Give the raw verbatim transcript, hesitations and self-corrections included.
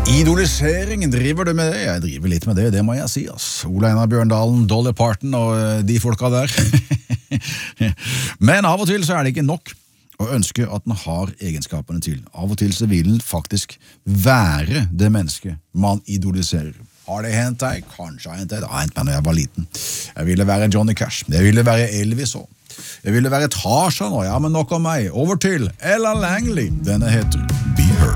Idolisering, driver du med det? Jeg driver litt med det, det må jeg si, ass. Ole Einar Bjørndalen, Dolly Parton og eh, de folka der. Men av og til så er det ikke nok å ønske at den har egenskapene til. Av og til så vil den faktisk være det mennesket man idoliserer. Har det hendt deg? Kanskje har hendt deg. Det har hendt meg når jeg var liten. Jeg ville være Johnny Cash. Jeg ville være Elvis også. Jeg ville være Tarzan nå, ja, men nok om meg. Over til Ella Langley. Denne heter Be